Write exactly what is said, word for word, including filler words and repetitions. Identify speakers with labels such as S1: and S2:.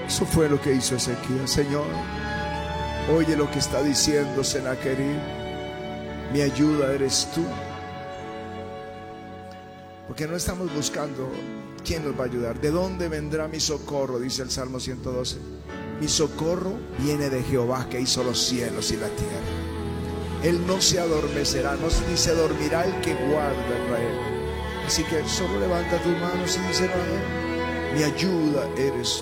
S1: Eso fue lo que hizo Ezequías. Señor, oye lo que está diciendo Sennacherib. Mi ayuda eres tú. Porque no estamos buscando quién nos va a ayudar. ¿De dónde vendrá mi socorro? Dice el Salmo ciento doce. Mi socorro viene de Jehová, que hizo los cielos y la tierra. Él no se adormecerá, no, ni se dormirá el que guarda a Israel. Así que solo levanta tus manos y dice: Padre, mi ayuda eres